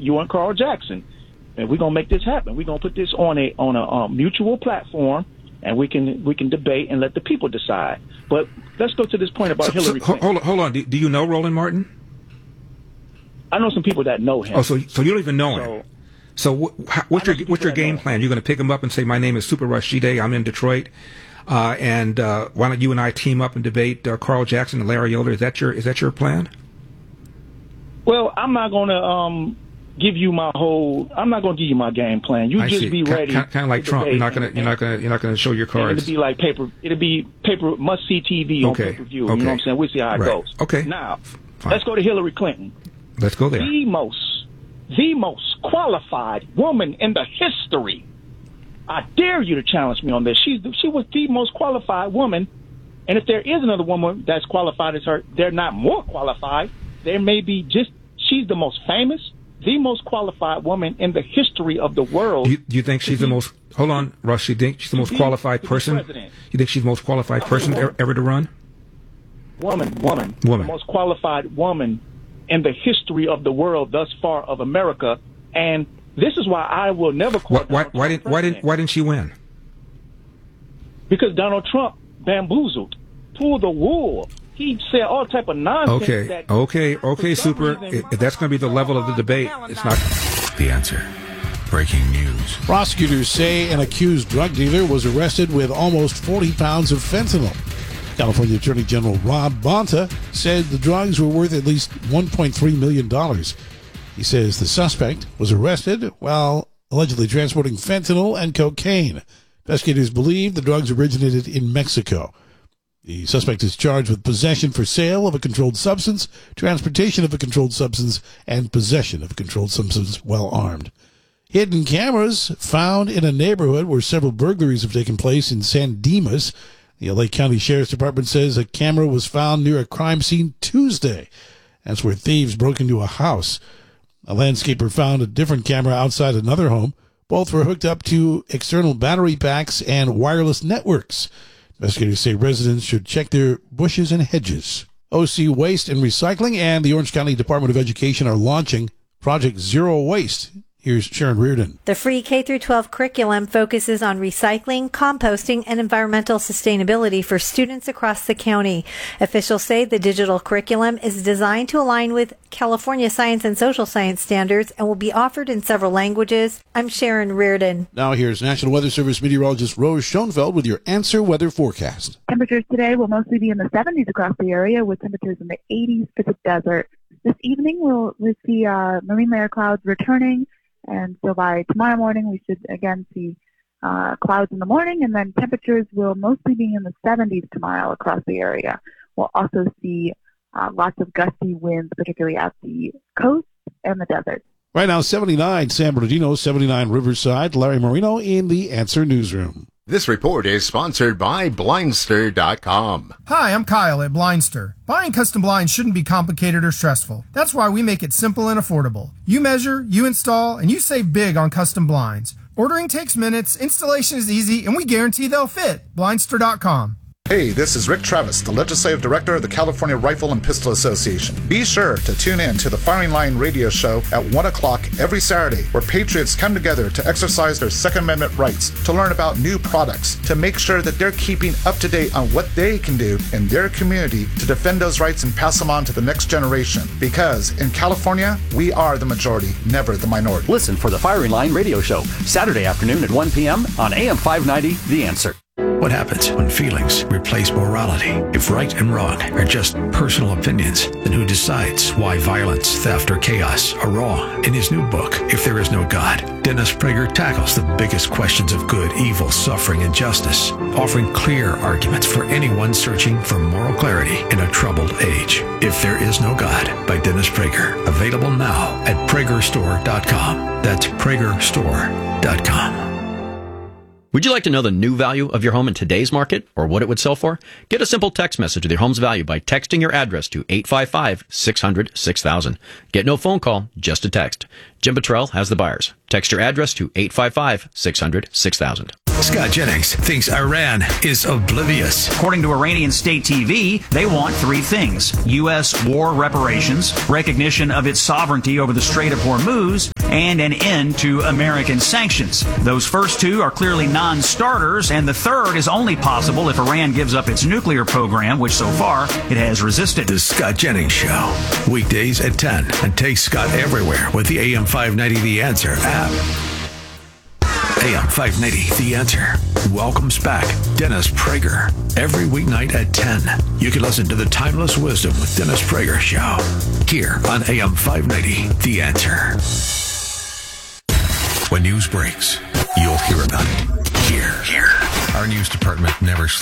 you and Carl Jackson, and we're gonna make this happen. We're gonna put this on a mutual platform, and we can debate and let the people decide. But let's go to this point about Hillary Clinton. Hold on. Do you know Roland Martin? I know some people that know him. Oh, so you don't even know him. So what's your game plan? You're going to pick him up and say, "My name is Super Rashide. I'm in Detroit, and why don't you and I team up and debate Carl Jackson and Larry Elder?" Is that your plan? Well, I'm not going to give you my I'm not going to give you my game plan. You just be ready. Kind of like Trump. You're not going to show your cards. It'll be like paper. It'll be paper must see TV on pay-per-view. Okay. You know what I'm saying? We'll see how it goes. Okay. Now, fine. Let's go to Hillary Clinton. Let's go there. The most qualified woman in the history. I dare you to challenge me on this. She was the most qualified woman, and if there is another woman that's qualified as her, they're not more qualified. There may be she's the most famous, the most qualified woman in the history of the world. Do you think she's the most? Hold on, Rush. You think she's the most qualified person? You think she's the most qualified person ever to run? Woman. The most qualified woman in the history of the world thus far of America, and this is why I will never call. Why didn't she win? Because Donald Trump bamboozled, pulled the wool. He said all type of nonsense. Okay, Super. If that's going to be the level of the debate, it's not. The Answer. Breaking news. Prosecutors say an accused drug dealer was arrested with almost 40 pounds of fentanyl. California Attorney General Rob Bonta said the drugs were worth at least $1.3 million. He says the suspect was arrested while allegedly transporting fentanyl and cocaine. Investigators believe the drugs originated in Mexico. The suspect is charged with possession for sale of a controlled substance, transportation of a controlled substance, and possession of a controlled substance while armed. Hidden cameras found in a neighborhood where several burglaries have taken place in San Dimas. The L.A. County Sheriff's Department says a camera was found near a crime scene Tuesday. That's where thieves broke into a house. A landscaper found a different camera outside another home. Both were hooked up to external battery packs and wireless networks. Investigators say residents should check their bushes and hedges. OC Waste and Recycling and the Orange County Department of Education are launching Project Zero Waste. Here's Sharon Reardon. The free K-12 curriculum focuses on recycling, composting, and environmental sustainability for students across the county. Officials say the digital curriculum is designed to align with California science and social science standards and will be offered in several languages. I'm Sharon Reardon. Now here's National Weather Service meteorologist Rose Schoenfeld with your Answer Weather forecast. Temperatures today will mostly be in the 70s across the area, with temperatures in the 80s for the desert. This evening we'll see marine layer clouds returning. And so by tomorrow morning, we should again see clouds in the morning, and then temperatures will mostly be in the 70s tomorrow across the area. We'll also see lots of gusty winds, particularly at the coast and the desert. Right now, 79 San Bernardino, 79 Riverside. Larry Marino in the Answer Newsroom. This report is sponsored by Blindster.com. Hi, I'm Kyle at Blindster. Buying custom blinds shouldn't be complicated or stressful. That's why we make it simple and affordable. You measure, you install, and you save big on custom blinds. Ordering takes minutes, installation is easy, and we guarantee they'll fit. Blindster.com. Hey, this is Rick Travis, the Legislative Director of the California Rifle and Pistol Association. Be sure to tune in to the Firing Line radio show at 1 o'clock every Saturday, where patriots come together to exercise their Second Amendment rights, to learn about new products, to make sure that they're keeping up to date on what they can do in their community to defend those rights and pass them on to the next generation. Because in California, we are the majority, never the minority. Listen for the Firing Line radio show, Saturday afternoon at 1 p.m. on AM 590, The Answer. What happens when feelings replace morality? If right and wrong are just personal opinions, then who decides why violence, theft, or chaos are wrong? In his new book, If There Is No God, Dennis Prager tackles the biggest questions of good, evil, suffering, and justice, offering clear arguments for anyone searching for moral clarity in a troubled age. If There Is No God by Dennis Prager. Available now at PragerStore.com. That's PragerStore.com. Would you like to know the new value of your home in today's market, or what it would sell for? Get a simple text message with your home's value by texting your address to 855-600-6000. Get no phone call, just a text. Jim Pettrell has the buyers. Text your address to 855-600-6000. Scott Jennings thinks Iran is oblivious. According to Iranian state TV, they want three things: U.S. war reparations, recognition of its sovereignty over the Strait of Hormuz, and an end to American sanctions. Those first two are clearly non-starters, and the third is only possible if Iran gives up its nuclear program, which so far it has resisted. The Scott Jennings Show, weekdays at 10, and take Scott everywhere with the AM 590 The Answer app. AM 590 The Answer welcomes back Dennis Prager every weeknight at 10. You can listen to the Timeless Wisdom with Dennis Prager show here on AM 590 The Answer. When news breaks, you'll hear about it here. Our news department never sleeps.